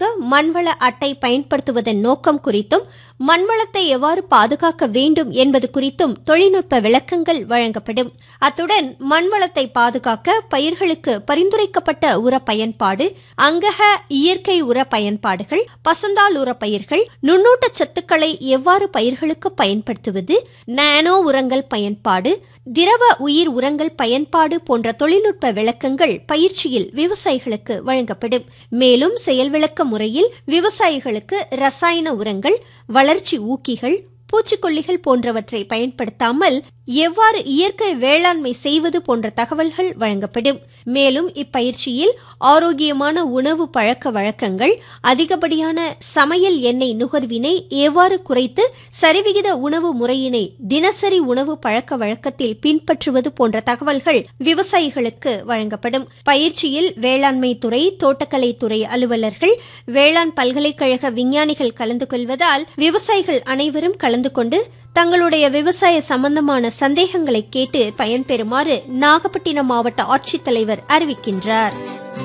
மண்வள அட்டை பயன்படுத்துவதன் நோக்கம் குறித்தும் மண்வளத்தை எவ்வாறு பாதுகாக்க வேண்டும் என்பது குறித்தும் தொழில்நுட்ப விளக்கங்கள் வழங்கப்படும். அத்துடன் மண்வளத்தை பாதுகாக்க பயிர்களுக்கு பரிந்துரைக்கப்பட்ட உர பயன்பாடு, அங்கக இயற்கை உர பயன்பாடுகள், பசுந்தாள் உர பயிர்கள், நுண்ணூட்ட சத்துக்களை எவ்வாறு பயிர்களுக்கு பயன்படுத்துவது, நானோ உரங்கள் பயன்பாடு, திரவ உயிர் உரங்கள் பயன்பாடு போன்ற தொழில்நுட்ப விளக்கங்கள் பயிற்சியில் விவசாயிகளுக்கு வழங்கப்படும். மேலும் செயல் விளக்க முறையில் விவசாயிகளுக்கு ரசாயன உரங்கள், வளர்ச்சி ஊக்கிகள், பூச்சிக்கொல்லிகள் போன்றவற்றை பயன்படுத்தாமல் எவ்வாறு இயற்கை வேளாண்மை செய்வது போன்ற தகவல்கள் வழங்கப்படும். மேலும் இப்பயிற்சியில் ஆரோக்கியமான உணவு பழக்க வழக்கங்கள், அதிகப்படியான சமையல் எண்ணெய் நுகர்வினை எவ்வாறு குறைத்து சரிவிகித உணவு முறையினை தினசரி உணவு பழக்க வழக்கத்தில் பின்பற்றுவது போன்ற தகவல்கள் விவசாயிகளுக்கு வழங்கப்படும். பயிற்சியில் வேளாண்மை துறை, தோட்டக்கலை துறை அலுவலர்கள், வேளாண் பல்கலைக்கழக விஞ்ஞானிகள் கலந்து கொள்வதால் விவசாயிகள் அனைவரும் கலந்து கொண்டு தங்களுடைய விவசாய சம்பந்தமான சந்தேகங்களை கேட்டு பயன்பெறுமாறு நாகப்பட்டினம் மாவட்ட ஆட்சித்தலைவர் அறிவிக்கின்றார்.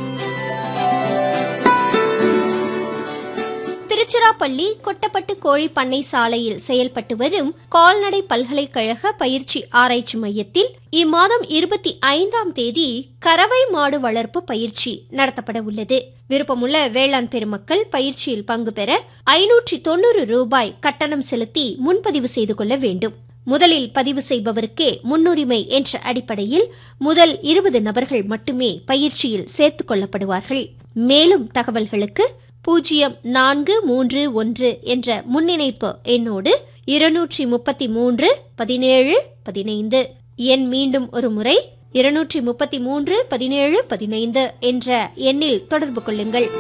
திருச்சிராப்பள்ளி கொட்டப்பட்டு கோழி பண்ணை சாலையில் செயல்பட்டு வரும் கால்நடை பல்கலைக்கழக பயிற்சி ஆராய்ச்சி மையத்தில் இம்மாதம் 25ஆம் தேதி கறவை மாடு வளர்ப்பு பயிற்சி நடத்தப்பட உள்ளது. விருப்பமுள்ள வேளாண் பெருமக்கள் பயிற்சியில் பங்கு பெற 590 ரூபாய் கட்டணம் செலுத்தி முன்பதிவு செய்து கொள்ள வேண்டும். முதலில் பதிவு செய்பவருக்கே முன்னுரிமை என்ற அடிப்படையில் முதல் 20 நபர்கள் மட்டுமே பயிற்சியில் சேர்த்துக் கொள்ளப்படுவார்கள். மேலும் தகவல்களுக்கு 0431 என்ற முன்னிணைப்பு எண்ணோடு 233 17 15 எண் மீண்டும் ஒரு முறை 233 17 15 என்ற எண்ணில் தொடர்பு கொள்ளுங்கள்.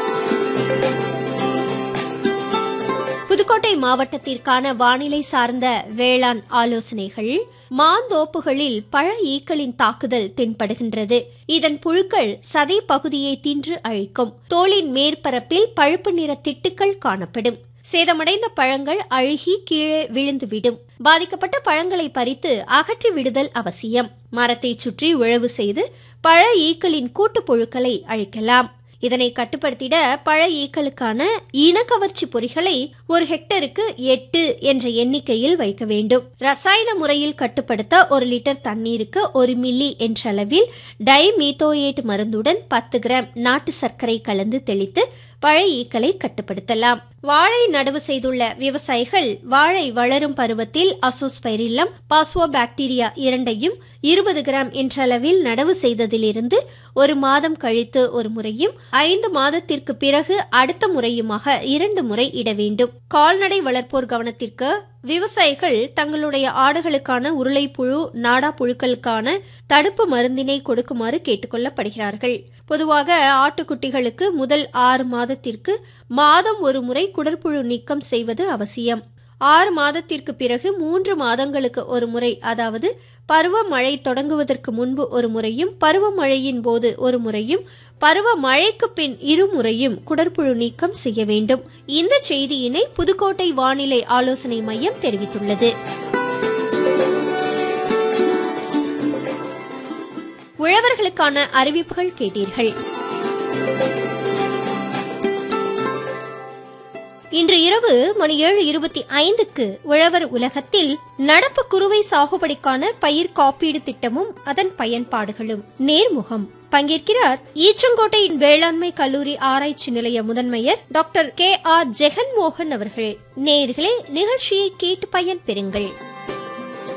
புதுக்கோட்டை மாவட்டத்திற்கான வானிலை சார்ந்த வேளாண் ஆலோசனைகள். மாந்தோப்புகளில் பழ ஈக்களின் தாக்குதல் தென்படுகின்றது. இதன் புழுக்கள் சதை பகுதியை தின்று அழிக்கும். தோலின் மேற்பரப்பில் பழுப்பு நிற திட்டுக்கள் காணப்படும். சேதமடைந்த பழங்கள் அழுகி கீழே விழுந்துவிடும். பாதிக்கப்பட்ட பழங்களை பறித்து அகற்றி விடுதல் அவசியம். மரத்தை சுற்றி உழவு செய்து பழ ஈக்களின் கூட்டுப்புழுக்களை அழிக்கலாம். இதனை கட்டுப்படுத்திட பழ ஈக்களுக்கான இனக்கவர்ச்சி பொறிகளை ஒரு ஹெக்டருக்கு 8 என்ற எண்ணிக்கையில் வைக்க வேண்டும். ரசாயன முறையில் கட்டுப்படுத்த 1 லிட்டர் தண்ணீருக்கு 1 மில்லி என்ற அளவில் டைமீத்தோயேட் மருந்துடன் 10 கிராம் நாட்டு சர்க்கரை கலந்து தெளித்து பழ ஈக்களை கட்டுப்படுத்தலாம். வாழை நடவு செய்துள்ள விவசாயிகள் வாழை வளரும் பருவத்தில் அசோஸ்பைரில்லம், பாஸ்வோபாக்டீரியா இரண்டையும் 20 கிராம் என்ற அளவில் நடவு செய்ததிலிருந்து 1 மாதம் கழித்து ஒரு முறையும் 5 மாதத்திற்கு பிறகு அடுத்த முறையுமாக 2 முறை இட வேண்டும். கால்நடை வளர்ப்போர் கவனத்திற்கு விவசாயிகள் தங்களுடைய ஆடுகளுக்கான உருளைப்புழு, நாடா புழுக்களுக்கான தடுப்பு மருந்தினை கொடுக்குமாறு கேட்டுக்கொள்ளப்படுகிறார்கள். பொதுவாக ஆட்டுக்குட்டிகளுக்கு முதல் 6 மாதத்திற்கு மாதம் ஒரு முறை குடற்புழு நீக்கம் செய்வது அவசியம். 6 மாதத்திற்கு பிறகு 3 மாதங்களுக்கு ஒரு முறை, அதாவது பருவமழை தொடங்குவதற்கு முன்பு ஒரு முறையும், பருவமழையின் போது ஒரு முறையும், பருவமழைக்கு பின் 2 முறையும் குடற்புழு நீக்கம் செய்ய வேண்டும். இந்த செய்தியினை புதுக்கோட்டை வானிலை ஆலோசனை மையம் தெரிவித்துள்ளது. உழவர்களுக்கான அறிவிப்புகள் கேட்டீர்கள். இன்று இரவு மணி 7:25க்கு உழவர் உலகத்தில் நடப்பு குறுவை சாகுபடிக்கான பயிர் காப்பீடு திட்டமும் அதன் பயன்பாடுகளும் நேர்முகம். பங்கேற்கிறார் ஈச்சங்கோட்டையின் வேளாண்மை கல்லூரி ஆராய்ச்சி நிலைய முதன்மையர் டாக்டர் KR ஜெகன்மோகன் அவர்கள். நேயர்களே, நிகழ்ச்சியை கேட்டு பயன் பெறுங்கள்.